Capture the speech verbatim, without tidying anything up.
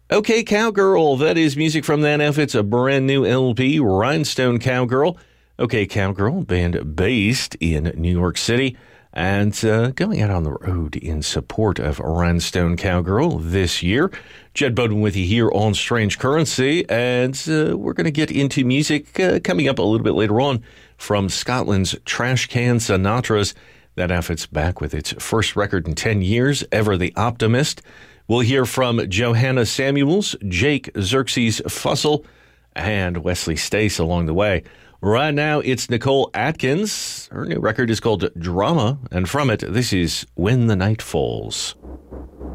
Okay, Cowgirl, that is music from that outfit's a brand new L P, Rhinestone Cowgirl. Okay, Cowgirl, band based in New York City and uh, going out on the road in support of Rhinestone Cowgirl this year. Jed Bowden with you here on Strange Currency, and uh, we're going to get into music uh, coming up a little bit later on from Scotland's Trash Can Sinatras. That outfit's back with its first record in ten years, Ever the Optimist. We'll hear from Johanna Samuels, Jake Xerxes Fussell, and Wesley Stace along the way. Right now, it's Nicole Atkins. Her new record is called Drama, and from it, this is When the Night Falls.